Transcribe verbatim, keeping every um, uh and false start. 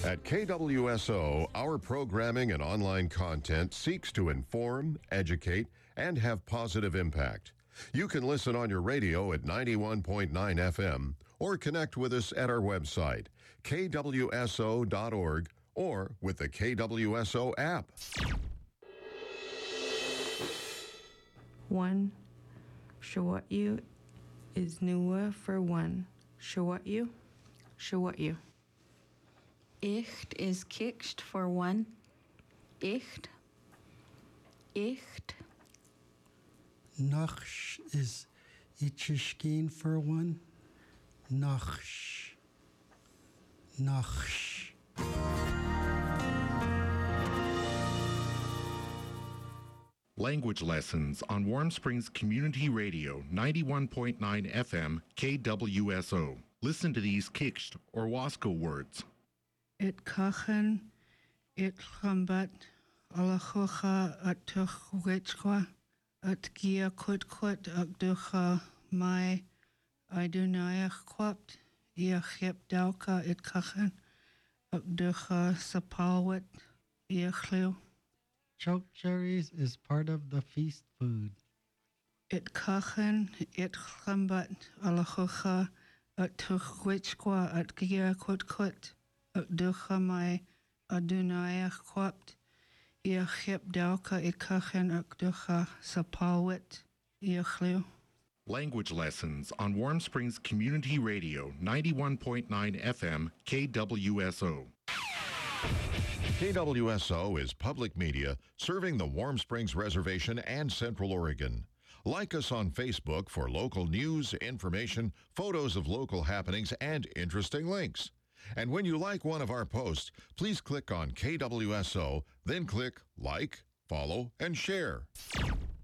At K W S O, our programming and online content seeks to inform, educate, and have positive impact. You can listen on your radio at ninety-one point nine F M or connect with us at our website, K W S O dot org, or with the K W S O app. One, Shawatyu is newer for one. Shawatyu, Shawatyu. Echt is kixt for one. Echt. Echt. Nachsh is Ichishkin for one. Nachsh. Nachsh. Language lessons on Warm Springs Community Radio, ninety-one point nine F M, K W S O. Listen to these Kiksht or Wasco words. It kachen, it chambat, alachocha at tuchwichwa, at gia kutkut akducha mai, idunayach quapt, iachep dauka it kachen, akducha sapalwit, iachliu. Choke cherries is part of the feast food. It kachen, it chambat, alachocha at tuchwichwa at gia kutkut. Ducha mai adunaya quapt iachip dauka ikachen akducha sapalwit iachliu. Language lessons on Warm Springs Community Radio, ninety-one point nine F M, K W S O. K W S O is public media serving the Warm Springs Reservation and Central Oregon. Like us on Facebook for local news, information, photos of local happenings, and interesting links. And when you like one of our posts, please click on K W S O, then click like, follow, and share.